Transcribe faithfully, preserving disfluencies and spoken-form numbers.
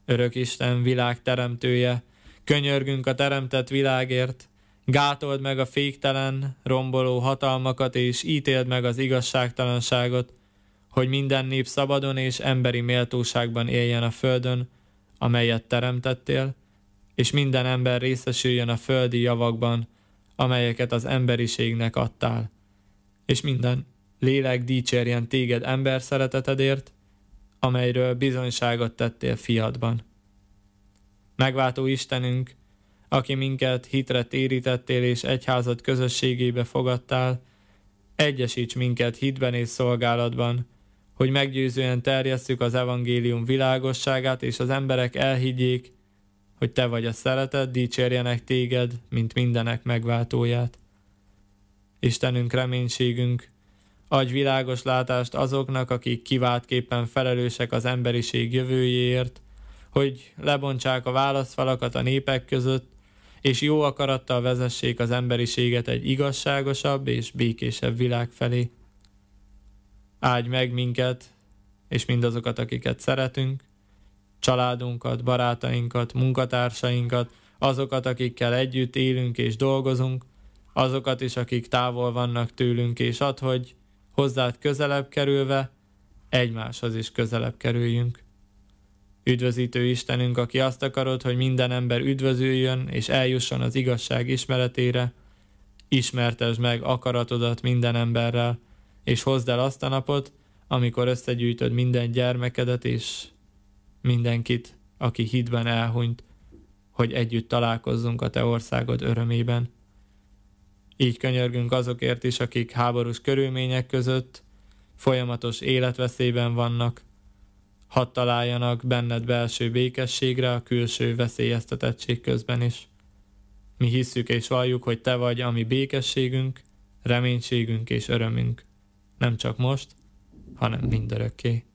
Örök Isten, világ teremtője, könyörgünk a teremtett világért, gátold meg a féktelen, romboló hatalmakat, és ítéld meg az igazságtalanságot, hogy minden nép szabadon és emberi méltóságban éljen a földön, amelyet teremtettél, és minden ember részesüljön a földi javakban, amelyeket az emberiségnek adtál, és minden lélek dicsérjen téged ember szeretetedért, amelyről bizonyságot tettél fiadban. Megváltó Istenünk, aki minket hitre térítettél és egyházad közösségébe fogadtál, egyesíts minket hitben és szolgálatban, hogy meggyőzően terjesszük az evangélium világosságát, és az emberek elhiggyék, hogy te vagy a szeretet, dicsérjenek téged, mint mindenek megváltóját. Istenünk, reménységünk, adj világos látást azoknak, akik kiváltképpen felelősek az emberiség jövőjéért, hogy lebontsák a válaszfalakat a népek között, és jó akarattal vezessék az emberiséget egy igazságosabb és békésebb világ felé. Áldj meg minket, és mindazokat, akiket szeretünk, családunkat, barátainkat, munkatársainkat, azokat, akikkel együtt élünk és dolgozunk, azokat is, akik távol vannak tőlünk, és add, hogy hozzád közelebb kerülve, egymáshoz is közelebb kerüljünk. Üdvözítő Istenünk, aki azt akarod, hogy minden ember üdvözüljön és eljusson az igazság ismeretére, ismertesd meg akaratodat minden emberrel, és hozd el azt a napot, amikor összegyűjtöd minden gyermekedet és mindenkit, aki hitben elhunyt, hogy együtt találkozzunk a te országod örömében. Így könyörgünk azokért is, akik háborús körülmények között folyamatos életveszélyben vannak, hadd találjanak benned belső békességre a külső veszélyeztetettség közben is. Mi hisszük és valljuk, hogy te vagy a mi békességünk, reménységünk és örömünk, nem csak most, hanem mindörökké.